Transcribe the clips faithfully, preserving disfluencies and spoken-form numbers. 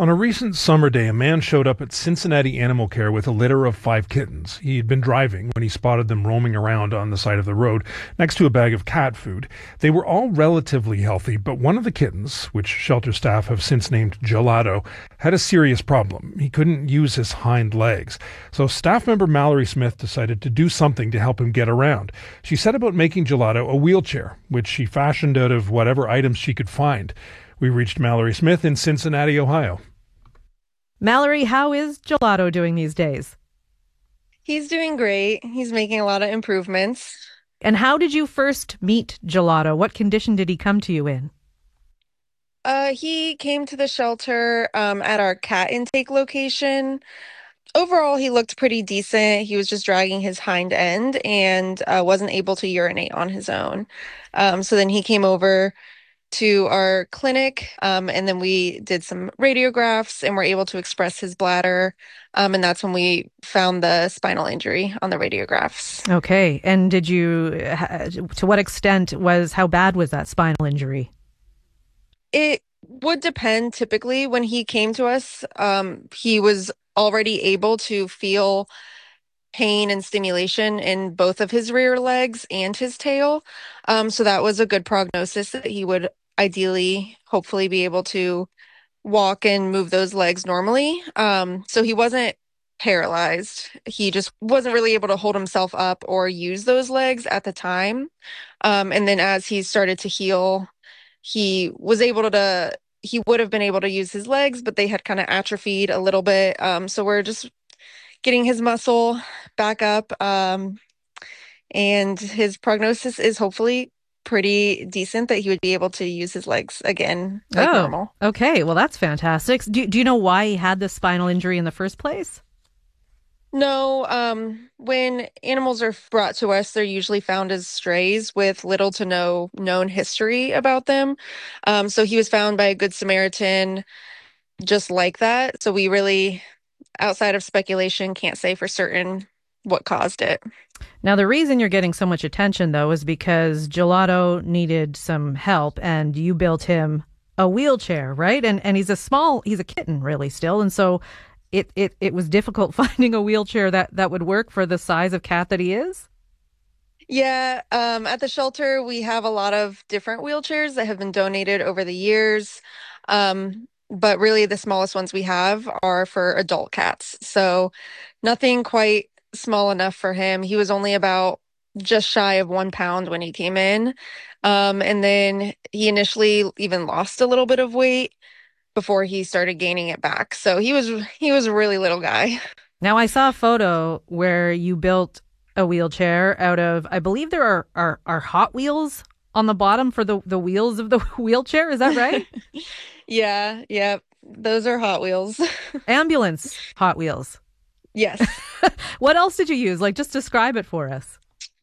On a recent summer day, a man showed up at Cincinnati Animal Care with a litter of five kittens. He had been driving when he spotted them roaming around on the side of the road next to a bag of cat food. They were all relatively healthy, but one of the kittens, which shelter staff have since named Gelato, had a serious problem. He couldn't use his hind legs. So staff member Mallory Smith decided to do something to help him get around. She set about making Gelato a wheelchair, which she fashioned out of whatever items she could find. We reached Mallory Smith in Cincinnati, Ohio. Mallory, how is Gelato doing these days? He's doing great. He's making a lot of improvements. And how did you first meet Gelato? What condition did he come to you in? Uh, he came to the shelter um, at our cat intake location. Overall, he looked pretty decent. He was just dragging his hind end and uh, wasn't able to urinate on his own. Um, so then he came over to our clinic, um, and then we did some radiographs and were able to express his bladder. Um, and that's when we found the spinal injury on the radiographs. Okay. And did you, to what extent was, how bad was that spinal injury? It would depend. Typically, when he came to us, um, he was already able to feel pain and stimulation in both of his rear legs and his tail. Um, so that was a good prognosis that he would ideally, hopefully be able to walk and move those legs normally. Um, so he wasn't paralyzed. He just wasn't really able to hold himself up or use those legs at the time. Um, and then as he started to heal, he was able to, he would have been able to use his legs, but they had kind of atrophied a little bit. Um, so we're just getting his muscle back up. Um, and his prognosis is hopefully pretty decent that he would be able to use his legs again like oh, normal. Okay. Well, that's fantastic. Do, do you know why he had this spinal injury in the first place? No. Um, when animals are brought to us, they're usually found as strays with little to no known history about them. Um, so he was found by a Good Samaritan just like that. So we really, outside of speculation, can't say for certain what caused it. Now, the reason you're getting so much attention, though, is because Gelato needed some help and you built him a wheelchair, right? And and he's a small, he's a kitten really still. And so it, it, it was difficult finding a wheelchair that, that would work for the size of cat that he is. Yeah, um, at the shelter, we have a lot of different wheelchairs that have been donated over the years. Um, but really the smallest ones we have are for adult cats. So nothing quite small enough for him. He was only about just shy of one pound when he came in. Um, and then he initially even lost a little bit of weight before he started gaining it back. So he was he was a really little guy. Now, I saw a photo where you built a wheelchair out of, I believe there are, are, are Hot Wheels on the bottom for the, the wheels of the wheelchair. Is that right? Yeah, yeah. Those are Hot Wheels. Ambulance Hot Wheels. Yes. What else did you use? Like, just describe it for us.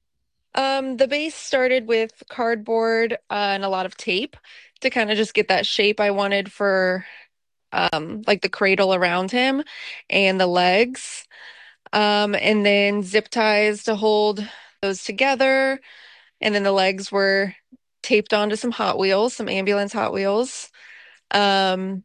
Um, the base started with cardboard uh, and a lot of tape to kind of just get that shape I wanted for um, like the cradle around him and the legs. Um, and then zip ties to hold those together. And then the legs were taped onto some Hot Wheels, some ambulance Hot Wheels. Um,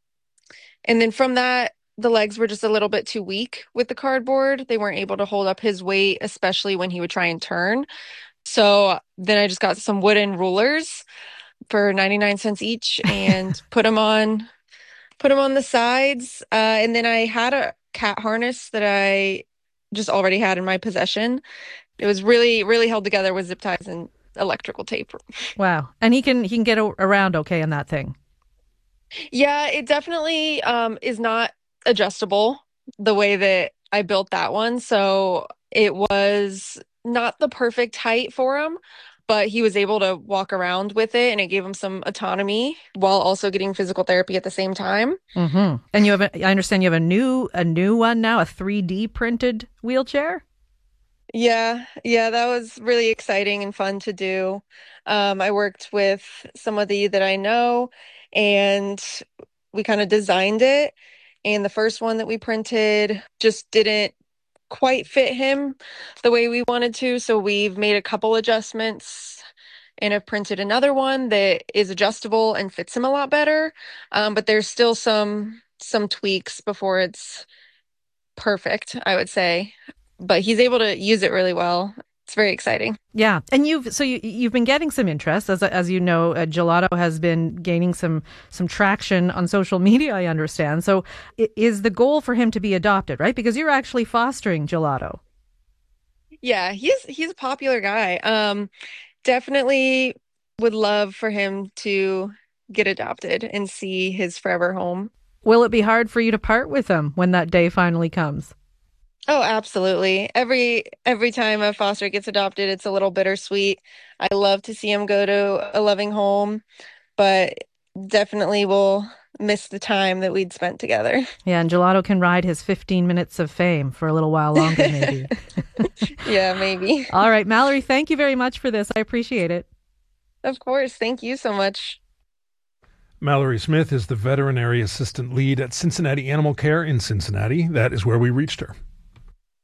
and then from that, the legs were just a little bit too weak with the cardboard. They weren't able to hold up his weight, especially when he would try and turn. So then I just got some wooden rulers for ninety-nine cents each and put them on, put them on the sides. Uh, and then I had a cat harness that I just already had in my possession. It was really, really held together with zip ties and electrical tape. Wow. And he can, he can get a- around okay in that thing. Yeah, it definitely um, is not adjustable the way that I built that one. So it was not the perfect height for him, but he was able to walk around with it and it gave him some autonomy while also getting physical therapy at the same time. Mm-hmm. And you have, a, I understand you have a new, a new one now, a three D printed wheelchair. Yeah, yeah, that was really exciting and fun to do. Um, I worked with somebody that I know and we kind of designed it. And the first one that we printed just didn't quite fit him the way we wanted to. So we've made a couple adjustments and have printed another one that is adjustable and fits him a lot better. Um, but there's still some some tweaks before it's perfect, I would say. But he's able to use it really well. It's very exciting. Yeah, and you've so you you've been getting some interest, as as you know. Uh, Gelato has been gaining some some traction on social media, I understand. So, i- is the goal for him to be adopted, right? Because you're actually fostering Gelato. Yeah, he's he's a popular guy. Um, definitely would love for him to get adopted and see his forever home. Will it be hard for you to part with him when that day finally comes? Oh, absolutely. Every every time a foster gets adopted, it's a little bittersweet. I love to see him go to a loving home, but definitely will miss the time that we'd spent together. Yeah, and Gelato can ride his fifteen minutes of fame for a little while longer, maybe. Yeah, maybe. All right, Mallory, thank you very much for this. I appreciate it. Of course. Thank you so much. Mallory Smith is the veterinary assistant lead at Cincinnati Animal Care in Cincinnati. That is where we reached her.